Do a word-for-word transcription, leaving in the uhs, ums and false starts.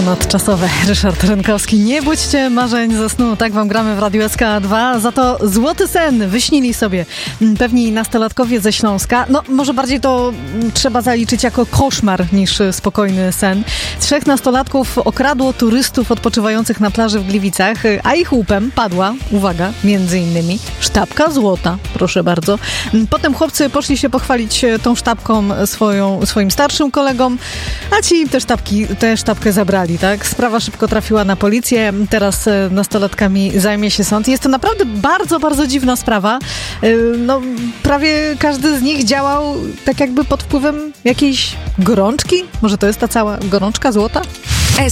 Ponadczasowe. Ryszard Rynkowski. Nie budźcie marzeń ze snu. Tak wam gramy w Radiu S K dwa. Za to złoty sen wyśnili sobie pewni nastolatkowie ze Śląska. No, może bardziej to trzeba zaliczyć jako koszmar niż spokojny sen. Trzech nastolatków okradło turystów odpoczywających na plaży w Gliwicach, a ich łupem padła, uwaga, między innymi sztabka złota. Proszę bardzo. Potem chłopcy poszli się pochwalić tą sztabką swoją, swoim starszym kolegom, a ci te sztabki, tę sztabkę zabrali, tak? Sprawa szybko trafiła na policję. Teraz nastolatkami zajmie się sąd. Jest to naprawdę bardzo, bardzo dziwna sprawa. No, prawie każdy z nich działał tak jakby pod wpływem jakiejś gorączki. Może to jest ta cała gorączka złota?